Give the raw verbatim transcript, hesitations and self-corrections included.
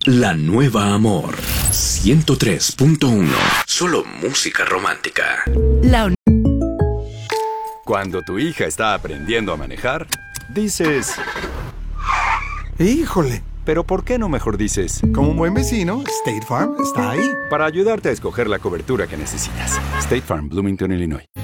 La nueva Amor ciento tres punto uno. Solo música romántica. La un- Cuando tu hija está aprendiendo a manejar, dices... ¡Híjole! Pero ¿por qué no mejor dices? Como un buen vecino, State Farm está ahí. Para ayudarte a escoger la cobertura que necesitas. State Farm, Bloomington, Illinois.